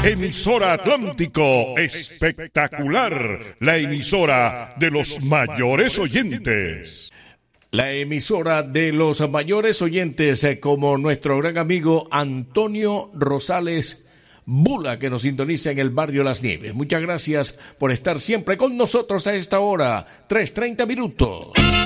Emisora Atlántico, espectacular, la emisora de los mayores oyentes. La emisora de los mayores oyentes, como nuestro gran amigo Antonio Rosales Bula, que nos sintoniza en el barrio Las Nieves. Muchas gracias por estar siempre con nosotros a esta hora, 3:30 minutos.